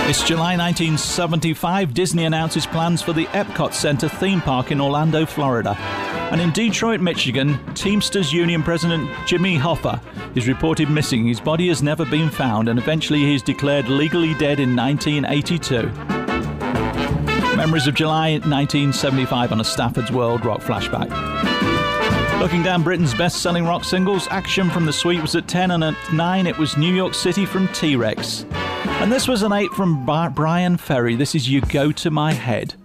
It's July 1975. Disney announces plans for the Epcot Center theme park in Orlando, Florida. And in Detroit, Michigan, Teamsters Union President Jimmy Hoffa is reported missing. His body has never been found, and eventually he is declared legally dead in 1982. Memories of July 1975 on a Stafford's World Rock flashback. Looking down Britain's best-selling rock singles, Action from the Sweet was at 10, and at 9 it was New York City from T-Rex. And this was an 8 from Brian Ferry. This is You Go to My Head.